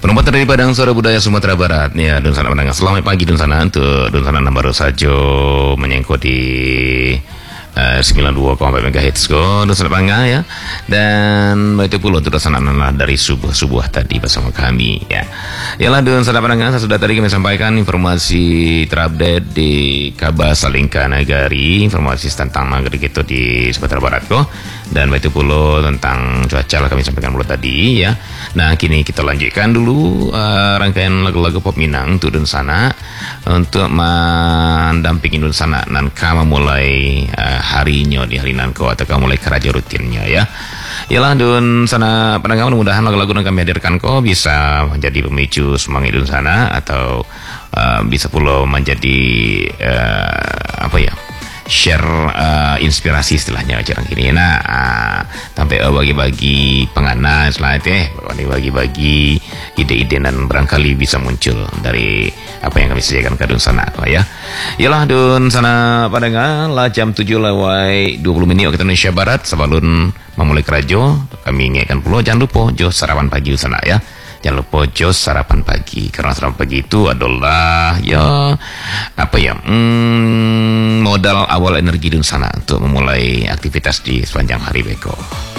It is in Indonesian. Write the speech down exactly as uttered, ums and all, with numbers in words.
Penempatan dari Padang Suara Budaya Sumatera Barat. Ya, Dun Sana Padang. Selamat pagi Dun Sana. Untuk Dun Sana baru saja menyengkut di Uh, sembilan puluh dua koma empat megahertz go Dun Sana Bangga ya. Dan itu pula untuk Dun Sana dari subuh-subuh tadi bersama kami ya. Yalah Dun Sana Bangga, saya sudah tadi kami sampaikan informasi terupdate di Kabar Salingka Nagari, informasi tentang negeri kita di Sumatera Barat kok. Dan itu pula tentang cuaca lah kami sampaikan pula tadi ya. Nah, kini kita lanjutkan dulu uh, rangkaian lagu-lagu pop Minang untuk Dun Sana untuk mendampingi Dun Sana nan kama mulai uh, harinya di hari nanko atau kamu mulai kerja rutinnya ya. Yalah Dun Sana pendengar, mudah-mudahan lagu-lagu yang kami hadirkan kok bisa menjadi pemicu semangat Dun Sana atau uh, bisa pula menjadi uh, apa ya, share uh, inspirasi istilahnya jarang gini. Nah, uh, sampai uh, bagi-bagi penganan selain teh, bagi-bagi ide-ide dan barangkali bisa muncul dari apa yang kami sediakan ke Dun Sana lah ya. Yalah Dun Sana pendengar, lah jam tujuh lewat dua puluh menit waktu Indonesia Barat. Sebelum memulai kerajo, kami ingatkan pula jangan lupa jos sarapan pagi Dun Sana ya. Jangan lupa jos sarapan pagi, karena sarapan pagi itu adalah ya apa ya hmm, modal awal energi Dun Sana untuk memulai aktivitas di sepanjang hari beko.